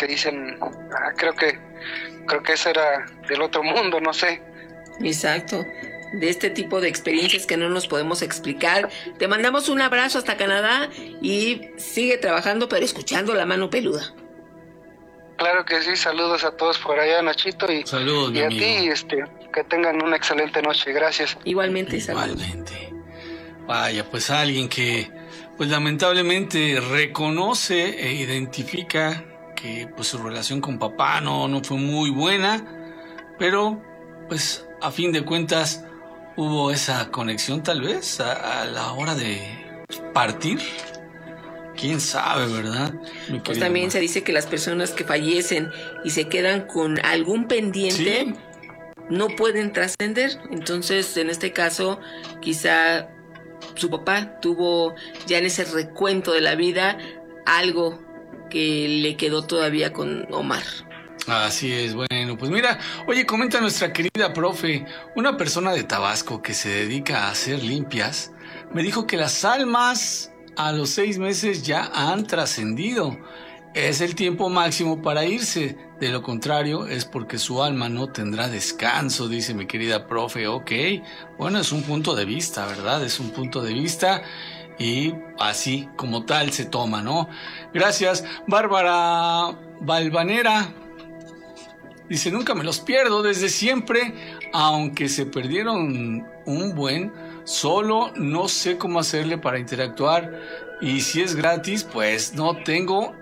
que dicen, creo que eso era del otro mundo, no sé. Exacto. De este tipo de experiencias que no nos podemos explicar. Te mandamos un abrazo hasta Canadá y sigue trabajando, pero escuchando La Mano Peluda. Claro que sí, saludos a todos por allá, Nachito, y saludos, y a ti, que tengan una excelente noche, gracias. Igualmente, saludos. Igualmente. Vaya, pues alguien que, pues lamentablemente reconoce e identifica que pues su relación con papá no fue muy buena, pero pues a fin de cuentas hubo esa conexión tal vez a la hora de partir. ¿Quién sabe, verdad? Pues también se dice que las personas que fallecen y se quedan con algún pendiente, ¿sí?, no pueden trascender. Entonces, en este caso, quizá su papá tuvo ya en ese recuento de la vida algo que le quedó todavía con Omar. Así es, bueno, pues mira, oye, comenta nuestra querida profe, una persona de Tabasco que se dedica a hacer limpias, me dijo que las almas a los 6 meses ya han trascendido. Es el tiempo máximo para irse, de lo contrario es porque su alma no tendrá descanso, dice mi querida profe. Ok, bueno, es un punto de vista, ¿verdad? Es un punto de vista y así como tal se toma, ¿no? Gracias, Bárbara Valvanera. Dice, nunca me los pierdo desde siempre, aunque se perdieron un buen, solo no sé cómo hacerle para interactuar y si es gratis, pues no tengo.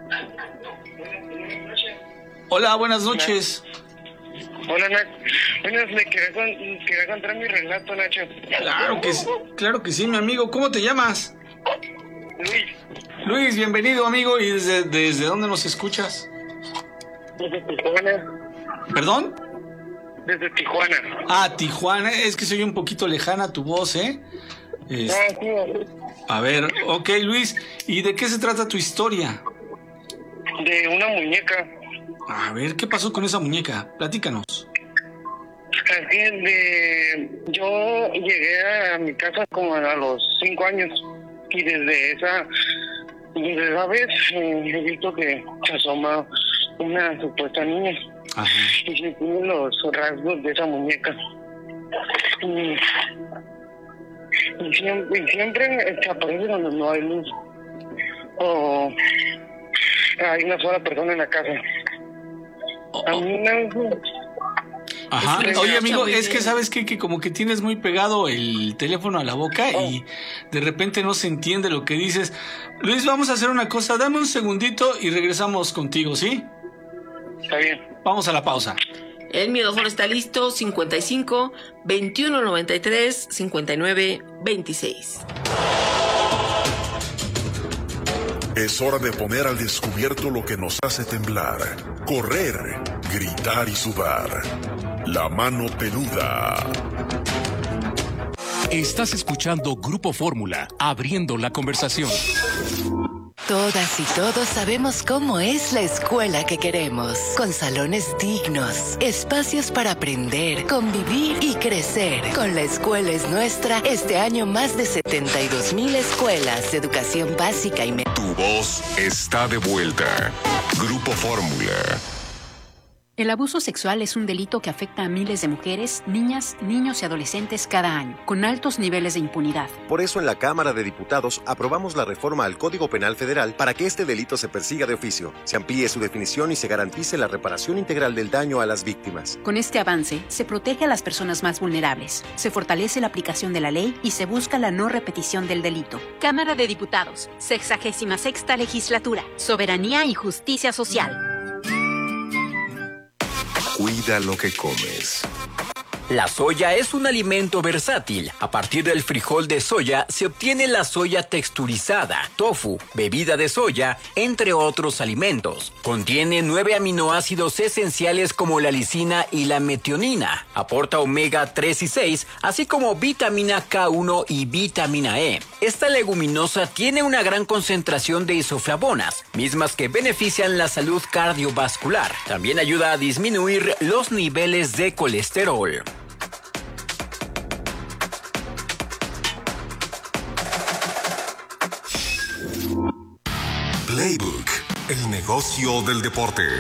Hola, buenas noches. Hola, Nacho. Bueno, me quería contar mi relato, Nacho. Claro que sí, mi amigo. ¿Cómo te llamas? Luis. Luis, bienvenido, amigo. ¿Y desde dónde nos escuchas? Desde Tijuana. ¿Perdón? Desde Tijuana. Ah, Tijuana. Es que soy un poquito lejana tu voz, ¿eh? Sí. A ver, ok, Luis. ¿Y de qué se trata tu historia? De una muñeca. A ver, ¿qué pasó con esa muñeca? Platícanos. Así es, yo llegué a mi casa como a los 5 años y desde esa vez he visto que se asoma una supuesta niña. Ajá. Y se tiene los rasgos de esa muñeca. Y siempre se aparece cuando no hay luz o hay una sola persona en la casa. A mí Ajá. Oye, amigo, es que sabes que como que tienes muy pegado el teléfono a la boca y de repente no se entiende lo que dices. Luis, vamos a hacer una cosa, dame un segundito y regresamos contigo, ¿sí? Está bien. Vamos a la pausa. El micrófono está listo, 55 21 93 59 26. Es hora de poner al descubierto lo que nos hace temblar, correr, gritar y sudar. La Mano Peluda. Estás escuchando Grupo Fórmula, abriendo la conversación. Todas y todos sabemos cómo es la escuela que queremos, con salones dignos, espacios para aprender, convivir y crecer. Con La Escuela es Nuestra, este año más de 72,000 escuelas de educación básica y media. Tu voz está de vuelta. Grupo Fórmula. El abuso sexual es un delito que afecta a miles de mujeres, niñas, niños y adolescentes cada año, con altos niveles de impunidad. Por eso en la Cámara de Diputados aprobamos la reforma al Código Penal Federal para que este delito se persiga de oficio, se amplíe su definición y se garantice la reparación integral del daño a las víctimas. Con este avance, se protege a las personas más vulnerables, se fortalece la aplicación de la ley y se busca la no repetición del delito. Cámara de Diputados, 66ª Legislatura, Soberanía y Justicia Social. Cuida lo que comes. La soya es un alimento versátil. A partir del frijol de soya se obtiene la soya texturizada, tofu, bebida de soya, entre otros alimentos. Contiene 9 aminoácidos esenciales como la lisina y la metionina. Aporta omega 3 y 6, así como vitamina K1 y vitamina E. Esta leguminosa tiene una gran concentración de isoflavonas, mismas que benefician la salud cardiovascular. También ayuda a disminuir los niveles de colesterol. Playbook, el negocio del deporte.